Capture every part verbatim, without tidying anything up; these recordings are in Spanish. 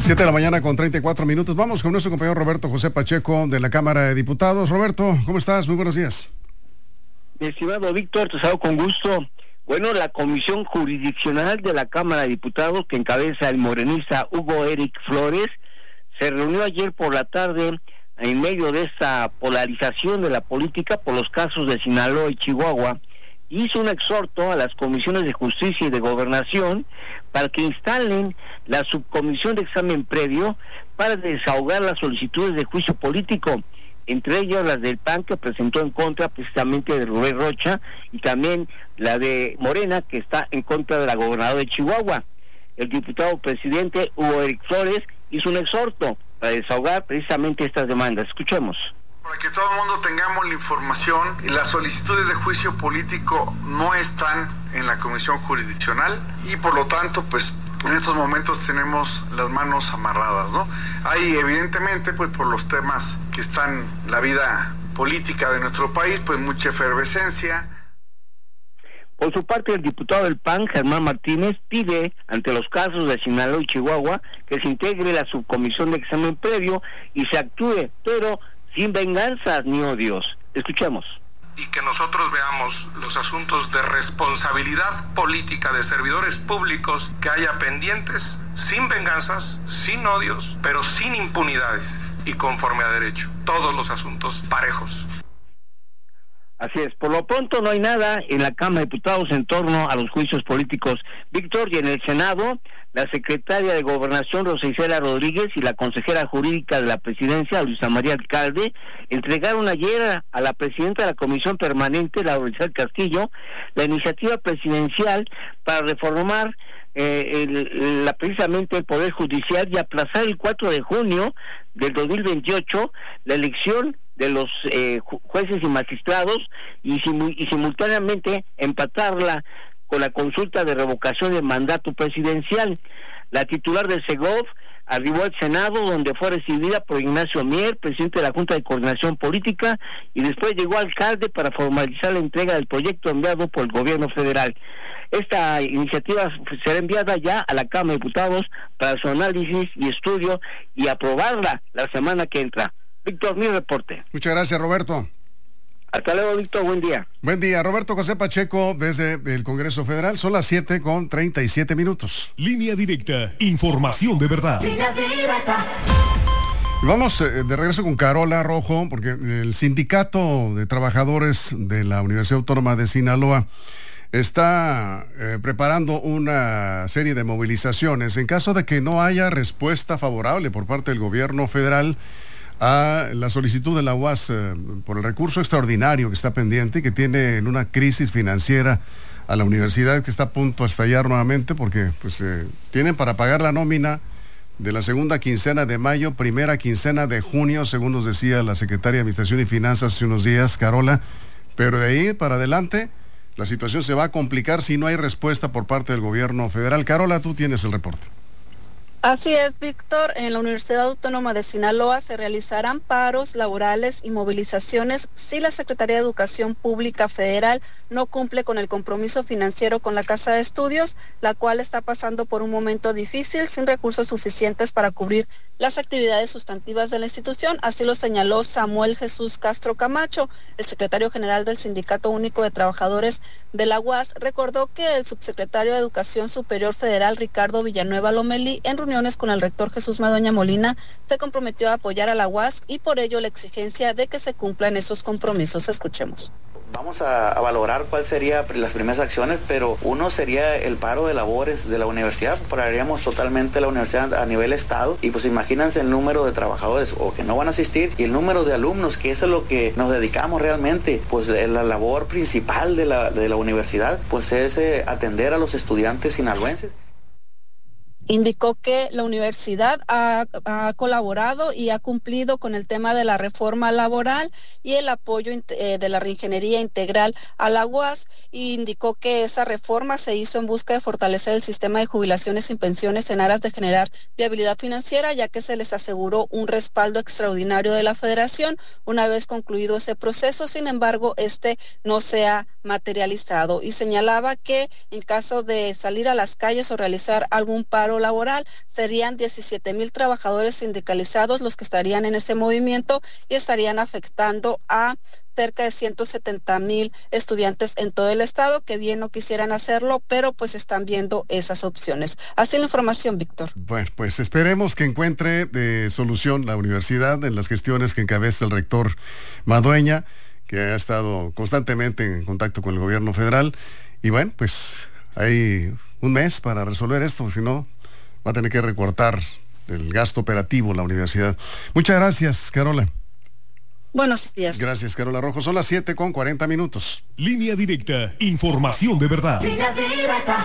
siete de la mañana con treinta y cuatro minutos. Vamos con nuestro compañero Roberto José Pacheco de la Cámara de Diputados. Roberto, ¿cómo estás? Muy buenos días. Mi estimado Víctor, te saludo con gusto. Bueno, la Comisión Jurisdiccional de la Cámara de Diputados, que encabeza el morenista Hugo Eric Flores, se reunió ayer por la tarde en medio de esta polarización de la política por los casos de Sinaloa y Chihuahua. Hizo un exhorto a las comisiones de justicia y de gobernación para que instalen la subcomisión de examen previo para desahogar las solicitudes de juicio político, entre ellas las del P A N, que presentó en contra precisamente de Rubén Rocha, y también la de Morena, que está en contra de la gobernadora de Chihuahua. El diputado presidente Hugo Eric Flores hizo un exhorto para desahogar precisamente estas demandas. Escuchemos. Para que todo el mundo tengamos la información, las solicitudes de juicio político no están en la Comisión Jurisdiccional y por lo tanto, pues en estos momentos tenemos las manos amarradas, ¿no? Hay evidentemente, pues por los temas que están en la vida política de nuestro país, pues mucha efervescencia. Por su parte, el diputado del P A N, Germán Martínez, pide, ante los casos de Sinaloa y Chihuahua, que se integre la subcomisión de examen previo y se actúe, pero sin venganzas ni odios. Escuchemos. Y que nosotros veamos los asuntos de responsabilidad política de servidores públicos que haya pendientes, sin venganzas, sin odios, pero sin impunidades y conforme a derecho. Todos los asuntos parejos. Así es, por lo pronto no hay nada en la Cámara de Diputados en torno a los juicios políticos. Víctor, y en el Senado, la secretaria de Gobernación, Rosa Isela Rodríguez, y la consejera jurídica de la Presidencia, Luisa María Alcalde, entregaron ayer a la presidenta de la Comisión Permanente, Laura Isabel Castillo, la iniciativa presidencial para reformar eh, el, la, precisamente el Poder Judicial y aplazar el cuatro de junio del dos mil veintiocho la elección de los eh, jueces y magistrados y, simu y simultáneamente empatarla con la consulta de revocación del mandato presidencial. La titular del Segov arribó al Senado, donde fue recibida por Ignacio Mier, presidente de la Junta de Coordinación Política, y después llegó alcalde para formalizar la entrega del proyecto enviado por el gobierno federal. Esta iniciativa será enviada ya a la Cámara de Diputados para su análisis y estudio y aprobarla la semana que entra. Víctor, mi reporte. Muchas gracias, Roberto. Hasta luego, Víctor, buen día. Buen día, Roberto José Pacheco desde el Congreso Federal. Son las siete con treinta y siete minutos. Línea directa, información de verdad. Línea directa. Vamos eh, de regreso con Carola Rojo, porque el Sindicato de Trabajadores de la Universidad Autónoma de Sinaloa está eh, preparando una serie de movilizaciones en caso de que no haya respuesta favorable por parte del gobierno federal a la solicitud de la U A S eh, por el recurso extraordinario que está pendiente y que tiene en una crisis financiera a la universidad que está a punto de estallar nuevamente porque pues eh, tienen para pagar la nómina de la segunda quincena de mayo, primera quincena de junio, según nos decía la secretaria de Administración y Finanzas hace unos días, Carola, pero de ahí para adelante la situación se va a complicar si no hay respuesta por parte del gobierno federal. Carola, tú tienes el reporte. Así es, Víctor. En la Universidad Autónoma de Sinaloa se realizarán paros laborales y movilizaciones si la Secretaría de Educación Pública Federal no cumple con el compromiso financiero con la Casa de Estudios, la cual está pasando por un momento difícil sin recursos suficientes para cubrir las actividades sustantivas de la institución. Así lo señaló Samuel Jesús Castro Camacho, el secretario general del Sindicato Único de Trabajadores de la U A S. Recordó que el subsecretario de Educación Superior Federal, Ricardo Villanueva Lomelí, en reuniones con el rector Jesús Madueña Molina, se comprometió a apoyar a la U A S y por ello la exigencia de que se cumplan esos compromisos. Escuchemos. Vamos a, a valorar cuál sería las primeras acciones, pero uno sería el paro de labores de la universidad. Pararíamos totalmente la universidad a nivel estado y pues imagínense el número de trabajadores o que no van a asistir y el número de alumnos, que eso es lo que nos dedicamos realmente. Pues la labor principal de la, de la universidad pues es eh, atender a los estudiantes sinaloenses. Indicó que la universidad ha, ha colaborado y ha cumplido con el tema de la reforma laboral y el apoyo eh, de la reingeniería integral a la U A S, y indicó que esa reforma se hizo en busca de fortalecer el sistema de jubilaciones y pensiones en aras de generar viabilidad financiera, ya que se les aseguró un respaldo extraordinario de la federación una vez concluido ese proceso. Sin embargo, este no se ha materializado y señalaba que en caso de salir a las calles o realizar algún paro paro laboral. Serían diecisiete mil trabajadores sindicalizados los que estarían en ese movimiento y estarían afectando a cerca de ciento setenta mil estudiantes en todo el estado que bien no quisieran hacerlo, pero pues están viendo esas opciones. Así la información, Víctor. Bueno, pues esperemos que encuentre de solución la universidad en las gestiones que encabeza el rector Madueña, que ha estado constantemente en contacto con el gobierno federal. Y bueno, pues hay un mes para resolver esto, si no va a tener que recortar el gasto operativo la universidad. Muchas gracias, Carola. Buenos días. Gracias, Carola Rojo. Son las siete con cuarenta minutos. Línea Directa, información de verdad. Línea Directa.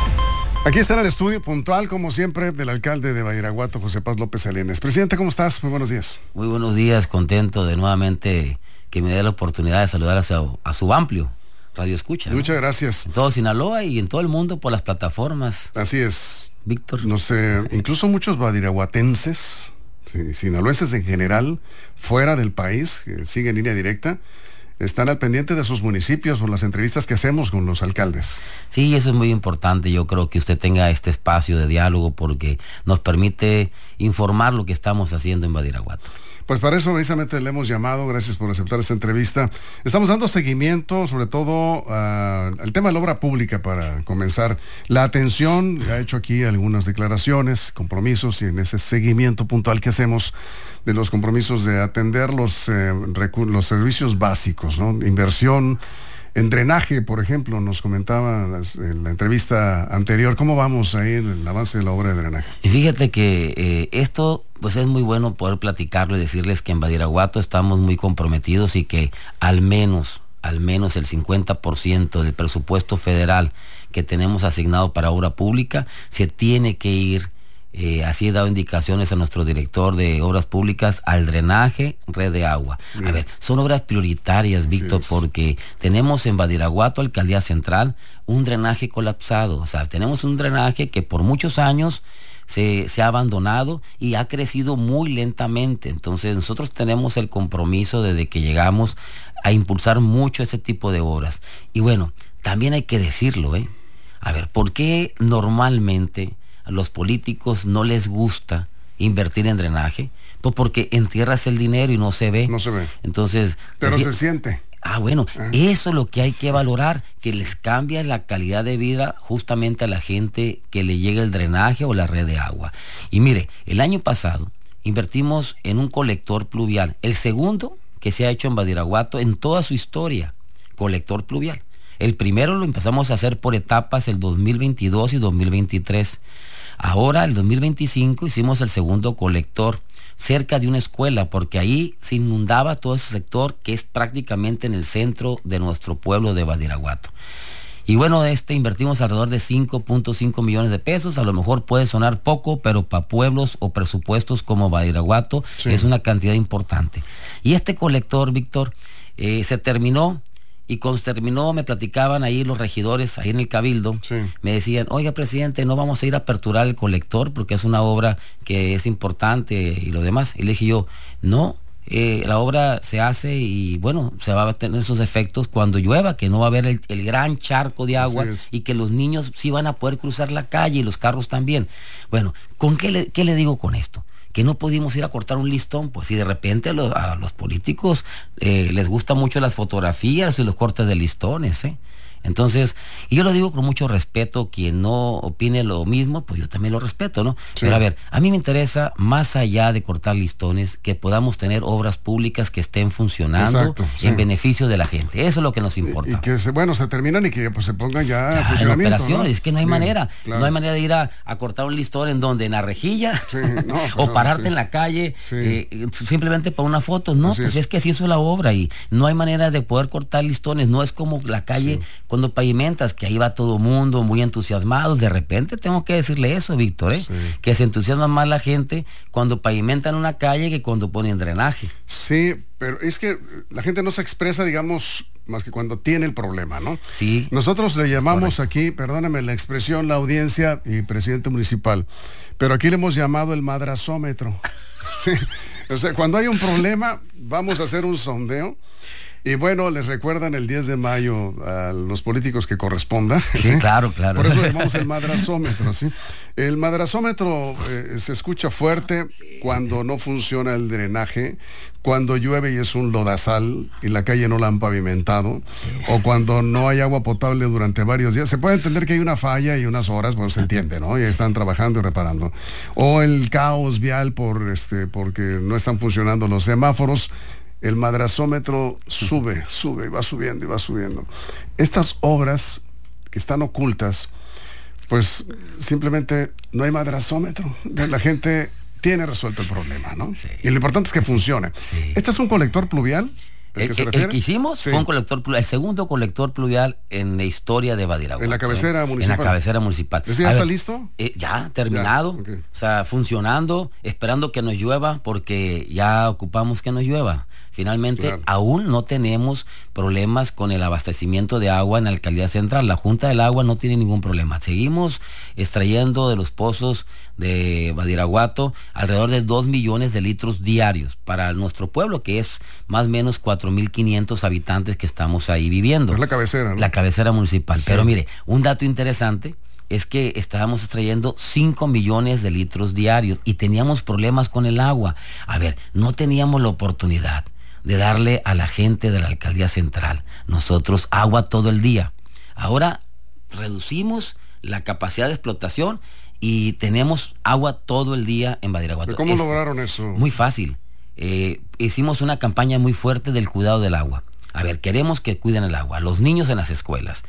Aquí está en el estudio puntual, como siempre, del alcalde de Badiraguato, José Paz López Salinas. Presidente, ¿cómo estás? Muy buenos días. Muy buenos días, contento de nuevamente que me dé la oportunidad de saludar a su, a su amplio radio escucha. Muchas ¿no? gracias. En todo Sinaloa y en todo el mundo por las plataformas. Así es. Víctor. No sé, incluso muchos badiraguatenses, sí, sinaloenses en general, fuera del país, que siguen Línea Directa, están al pendiente de sus municipios por las entrevistas que hacemos con los alcaldes. Sí, eso es muy importante. Yo creo que usted tenga este espacio de diálogo porque nos permite informar lo que estamos haciendo en Badiraguato. Pues para eso precisamente le hemos llamado, gracias por aceptar esta entrevista. Estamos dando seguimiento sobre todo uh, al tema de la obra pública para comenzar. La atención, ha hecho aquí algunas declaraciones, compromisos y en ese seguimiento puntual que hacemos de los compromisos de atender los, eh, recu- los servicios básicos, ¿no? Inversión en drenaje, por ejemplo, nos comentaba en la entrevista anterior. ¿Cómo vamos ahí en el avance de la obra de drenaje? Y fíjate que eh, esto pues es muy bueno poder platicarlo y decirles que en Badiraguato estamos muy comprometidos y que al menos, al menos el cincuenta por ciento del presupuesto federal que tenemos asignado para obra pública se tiene que ir. Eh, así he dado indicaciones a nuestro director de obras públicas al drenaje, red de agua. Bien. A ver, son obras prioritarias, Víctor, porque tenemos en Badiraguato, Alcaldía Central, un drenaje colapsado. O sea, tenemos un drenaje que por muchos años se, se ha abandonado y ha crecido muy lentamente. Entonces nosotros tenemos el compromiso desde que llegamos a impulsar mucho ese tipo de obras. Y bueno, también hay que decirlo, ¿eh? A ver, ¿por qué normalmente a los políticos no les gusta invertir en drenaje? Pues porque entierras el dinero y no se ve. No se ve. Entonces, pero así, se siente. Ah, bueno, ah. eso es lo que hay que valorar, que les cambia la calidad de vida justamente a la gente que le llega el drenaje o la red de agua. Y mire, el año pasado invertimos en un colector pluvial, el segundo que se ha hecho en Badiraguato en toda su historia, colector pluvial. El primero lo empezamos a hacer por etapas el dos mil veintidós y dos mil veintitrés. Ahora, el dos mil veinticinco, hicimos el segundo colector cerca de una escuela, porque ahí se inundaba todo ese sector que es prácticamente en el centro de nuestro pueblo de Badiraguato. Y bueno, este invertimos alrededor de cinco punto cinco millones de pesos. A lo mejor puede sonar poco, pero para pueblos o presupuestos como Badiraguato sí. es una cantidad importante. Y este colector, Víctor, eh, se terminó. Y cuando se terminó, me platicaban ahí los regidores, ahí en el Cabildo, sí. me decían, oiga, presidente, no vamos a ir a aperturar el colector porque es una obra que es importante y lo demás. Y le dije yo, no, eh, la obra se hace y bueno, se va a tener esos efectos cuando llueva, que no va a haber el, el gran charco de agua y que los niños sí van a poder cruzar la calle y los carros también. Bueno, ¿con qué le, qué le digo con esto? Que no pudimos ir a cortar un listón, pues si de repente a los, a los políticos eh, les gustan mucho las fotografías y los cortes de listones, ¿eh? Entonces, y yo lo digo con mucho respeto, quien no opine lo mismo, pues yo también lo respeto, ¿no? Sí. Pero a ver, a mí me interesa, más allá de cortar listones, que podamos tener obras públicas que estén funcionando Exacto, sí. en beneficio de la gente. Eso es lo que nos importa. Y, y que, se, bueno, se terminan y que pues, se pongan ya, ya en funcionamiento, en operación, ¿no? Es que no hay sí, manera, claro. no hay manera de ir a, a cortar un listón en donde, en la rejilla, sí, no, pues, o pararte sí. en la calle, sí. eh, simplemente para una foto. No, así pues es. es que así es la obra y no hay manera de poder cortar listones. No es como la calle sí. cuando pavimentas, que ahí va todo mundo muy entusiasmados. De repente tengo que decirle eso, Víctor, ¿eh? Sí. que se entusiasma más la gente cuando pavimentan una calle que cuando ponen drenaje. Sí, pero es que la gente no se expresa, digamos, más que cuando tiene el problema, ¿no? Sí. Nosotros le llamamos Correcto. aquí, perdóname la expresión, la audiencia y presidente municipal, pero aquí le hemos llamado el madrazómetro. Sí. O sea, cuando hay un problema, vamos a hacer un sondeo Y bueno, les recuerdan el diez de mayo a los políticos que corresponda. Sí, ¿sí? Claro, claro. Por eso llamamos el madrazómetro, ¿sí? El madrazómetro eh, se escucha fuerte cuando no funciona el drenaje, cuando llueve y es un lodazal y la calle no la han pavimentado, sí. o cuando no hay agua potable durante varios días. Se puede entender que hay una falla y unas horas, pues se entiende, ¿no? Y están trabajando y reparando. O el caos vial por este, porque no están funcionando los semáforos. El madrazómetro sube, sube y va subiendo y va subiendo. Estas obras que están ocultas, pues simplemente no hay madrazómetro. La gente tiene resuelto el problema, ¿no? Sí. Y lo importante es que funcione. Sí. ¿Este es un colector pluvial? ¿El, que, se el, el que hicimos sí. fue un colector pluvial, el segundo colector pluvial en la historia de Badiraguato. En la cabecera ¿eh? municipal. En la cabecera municipal. ¿Ese ya a está ver, listo? Eh, ya, terminado. Ya, okay. O sea, funcionando, esperando que nos llueva, porque ya ocupamos que nos llueva. Finalmente, claro. aún no tenemos problemas con el abastecimiento de agua en la Alcaldía Central. La Junta del Agua no tiene ningún problema. Seguimos extrayendo de los pozos de Badiraguato alrededor de dos millones de litros diarios para nuestro pueblo, que es más o menos cuatro mil quinientos habitantes que estamos ahí viviendo. Es la cabecera, ¿no? La cabecera municipal. Sí. Pero mire, un dato interesante es que estábamos extrayendo cinco millones de litros diarios y teníamos problemas con el agua. A ver, no teníamos la oportunidad de darle a la gente de la Alcaldía Central nosotros agua todo el día. Ahora reducimos la capacidad de explotación y tenemos agua todo el día en Badiraguato. ¿Cómo es lograron eso? Muy fácil. Eh, hicimos una campaña muy fuerte del cuidado del agua. A ver, queremos que cuiden el agua, los niños en las escuelas,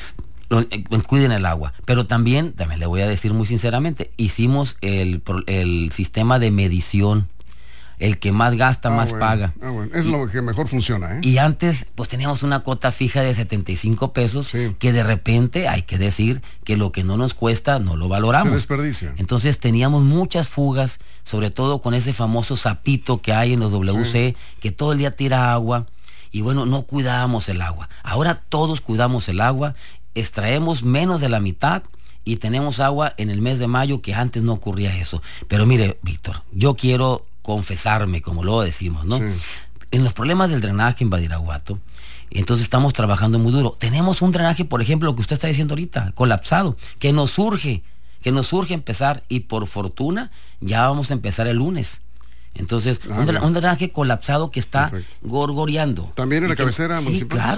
lo, eh, cuiden el agua, pero también, también le voy a decir muy sinceramente, hicimos el, el sistema de medición. El que más gasta, ah, más bueno, paga. Ah, bueno. Es y, lo que mejor funciona, ¿eh? Y antes, pues teníamos una cuota fija de setenta y cinco pesos, sí. que de repente, hay que decir, que lo que no nos cuesta, no lo valoramos. Se desperdicia. Entonces teníamos muchas fugas, sobre todo con ese famoso sapito que hay en los W C, sí. que todo el día tira agua, y bueno, no cuidábamos el agua. Ahora todos cuidamos el agua, extraemos menos de la mitad, y tenemos agua en el mes de mayo, que antes no ocurría eso. Pero mire, Víctor, yo quiero confesarme, como luego decimos, ¿no? Sí. En los problemas del drenaje en Badiraguato, entonces estamos trabajando muy duro. Tenemos un drenaje, por ejemplo, lo que usted está diciendo ahorita, colapsado, que nos surge, que nos surge empezar, y por fortuna ya vamos a empezar el lunes. Entonces, ah, un, dren- un drenaje colapsado que está Perfecto. gorgoreando. ¿También en la que, cabecera sí, municipal? Claro.